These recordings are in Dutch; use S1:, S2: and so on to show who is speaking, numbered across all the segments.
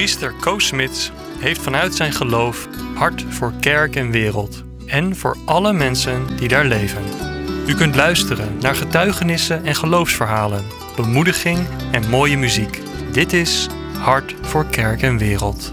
S1: Priester Koos Smits heeft vanuit zijn geloof hart voor kerk en wereld en voor alle mensen die daar leven. U kunt luisteren naar getuigenissen en geloofsverhalen, bemoediging en mooie muziek. Dit is Hart voor kerk en wereld.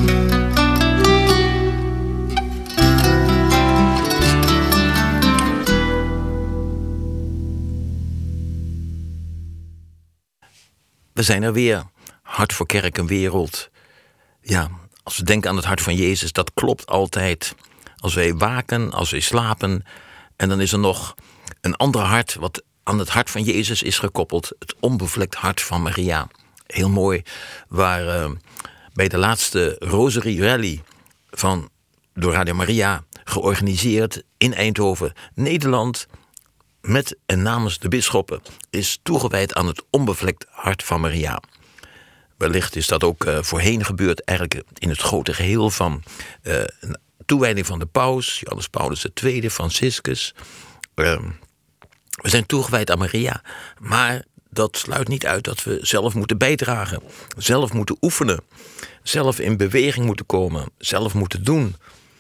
S2: We zijn er weer. Hart voor kerk en wereld. Ja, als we denken aan het hart van Jezus, dat klopt altijd. Als wij waken, als wij slapen. En dan is er nog een ander hart wat aan het hart van Jezus is gekoppeld. Het onbevlekt hart van Maria. Heel mooi, waar bij de laatste Rosary Rally door Radio Maria georganiseerd in Eindhoven, Nederland, met en namens de bisschoppen, is toegewijd aan het onbevlekt hart van Maria. Wellicht is dat ook voorheen gebeurd, eigenlijk in het grote geheel van een toewijding van de paus, Johannes Paulus II, Franciscus. We zijn toegewijd aan Maria, maar dat sluit niet uit dat we zelf moeten bijdragen, zelf moeten oefenen, zelf in beweging moeten komen, zelf moeten doen.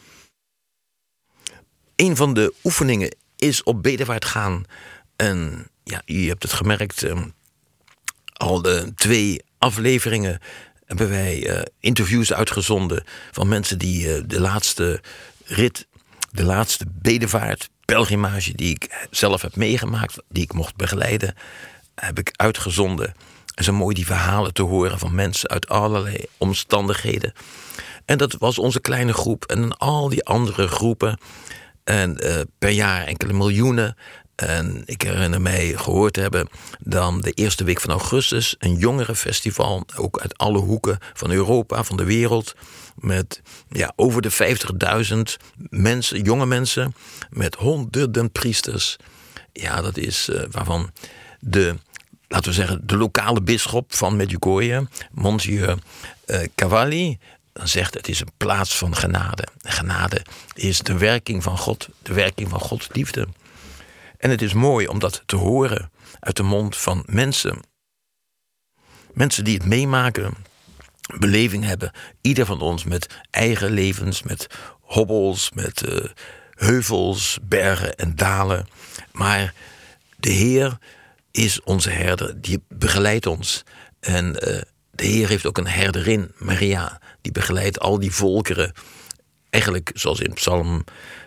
S2: Een van de oefeningen is op bedevaart gaan. En ja, u hebt het gemerkt, al de 2 afleveringen hebben wij interviews uitgezonden van mensen die de laatste rit, de laatste bedevaart, pelgrimage die ik zelf heb meegemaakt, die ik mocht begeleiden, heb ik uitgezonden. En zo mooi die verhalen te horen van mensen uit allerlei omstandigheden. En dat was onze kleine groep en al die andere groepen. En per jaar enkele miljoenen. En ik herinner mij gehoord te hebben dan de eerste week van augustus een jongerenfestival, ook uit alle hoeken van Europa, van de wereld, met over de 50.000 mensen, jonge mensen, met honderden priesters. Ja, dat is waarvan laten we zeggen, de lokale bisschop van Medjugorje, Monsignor Cavalli, dan zegt het is een plaats van genade. Genade is de werking van God, de werking van Gods liefde. En het is mooi om dat te horen uit de mond van mensen. Mensen die het meemaken, beleving hebben. Ieder van ons met eigen levens, met hobbels, met heuvels, bergen en dalen. Maar de Heer is onze herder, die begeleidt ons. En de Heer heeft ook een herderin, Maria, die begeleidt al die volkeren. Eigenlijk zoals in Psalm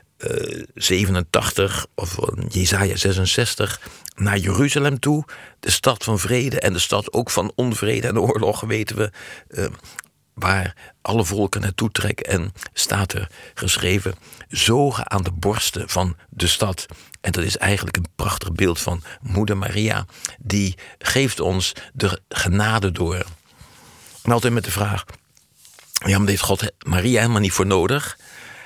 S2: 87 of Jesaja 66 naar Jeruzalem toe. De stad van vrede en de stad ook van onvrede en oorlog, weten we. Waar alle volken naartoe trekken. En staat er geschreven, zogen aan de borsten van de stad. En dat is eigenlijk een prachtig beeld van moeder Maria. Die geeft ons de genade door. En altijd met de vraag, ja, maar heeft God Maria helemaal niet voor nodig?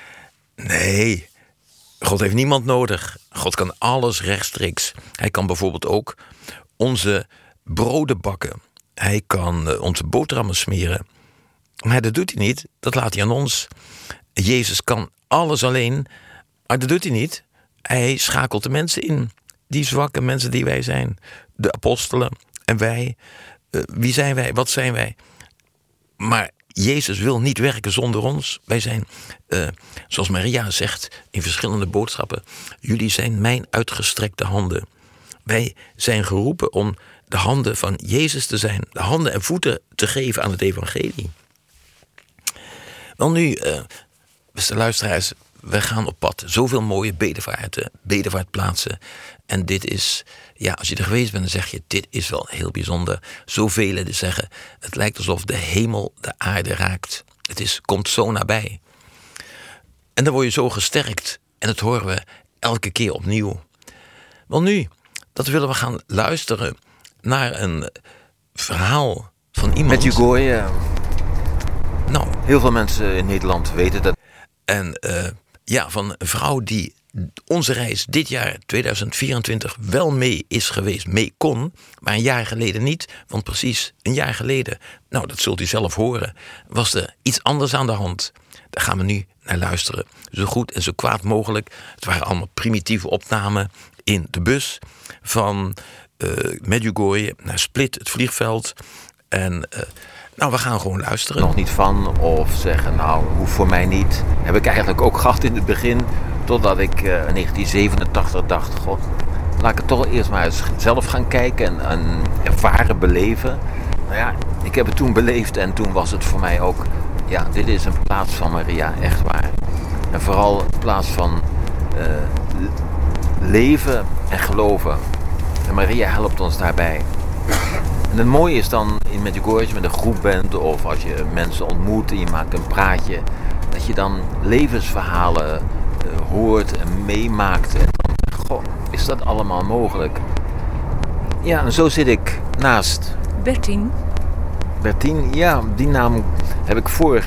S2: Nee, God heeft niemand nodig. God kan alles rechtstreeks. Hij kan bijvoorbeeld ook onze broden bakken. Hij kan onze boterhammen smeren. Maar dat doet hij niet, dat laat hij aan ons. Jezus kan alles alleen, maar dat doet hij niet. Hij schakelt de mensen in, die zwakke mensen die wij zijn. De apostelen en wij. Wie zijn wij, wat zijn wij? Maar Jezus wil niet werken zonder ons. Wij zijn, zoals Maria zegt in verschillende boodschappen, jullie zijn mijn uitgestrekte handen. Wij zijn geroepen om de handen van Jezus te zijn. De handen en voeten te geven aan het evangelie. Wel nu, beste luisteraars, we gaan op pad. Zoveel mooie bedevaartplaatsen. En dit is, ja, als je er geweest bent, dan zeg je, dit is wel heel bijzonder. Zoveel die zeggen, het lijkt alsof de hemel de aarde raakt. Komt zo nabij. En dan word je zo gesterkt. En dat horen we elke keer opnieuw. Wel nu, dat willen we gaan luisteren naar een verhaal van iemand.
S3: Medjugorje. Nou, heel veel mensen in Nederland weten dat.
S2: En van een vrouw die onze reis dit jaar 2024 wel mee is geweest, mee kon, maar een jaar geleden niet. Want precies een jaar geleden, nou dat zult u zelf horen, was er iets anders aan de hand. Daar gaan we nu naar luisteren. Zo goed en zo kwaad mogelijk. Het waren allemaal primitieve opnamen in de bus van Medjugorje naar Split, het vliegveld. En Nou, we gaan gewoon luisteren.
S3: Nog niet van of zeggen, nou, hoeft voor mij niet. Heb ik eigenlijk ook gehad in het begin. Totdat ik in 1987 dacht, god, laat ik het toch eerst maar eens zelf gaan kijken en ervaren, beleven. Nou ja, ik heb het toen beleefd en toen was het voor mij ook, ja, dit is een plaats van Maria, echt waar. En vooral een plaats van leven en geloven. En Maria helpt ons daarbij. En het mooie is dan in Medjugorje, als je met een groep bent of als je mensen ontmoet en je maakt een praatje, dat je dan levensverhalen hoort en meemaakt. En dan, goh, is dat allemaal mogelijk? Ja, en zo zit ik naast
S4: Bertien.
S3: Bertien. Ja, die naam heb ik vorig